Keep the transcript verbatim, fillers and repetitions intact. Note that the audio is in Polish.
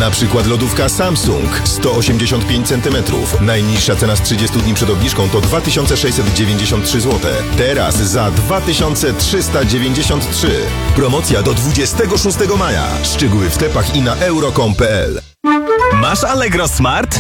Na przykład lodówka Samsung sto osiemdziesiąt pięć centymetrów. Najniższa cena z trzydziestu dni przed obniżką to dwa tysiące sześćset dziewięćdziesiąt trzy złote. Teraz za dwa tysiące trzysta dziewięćdziesiąt trzy. Promocja do dwudziestego szóstego maja. Szczegóły w sklepach i na euro kropka com kropka p l. Masz Allegro Smart?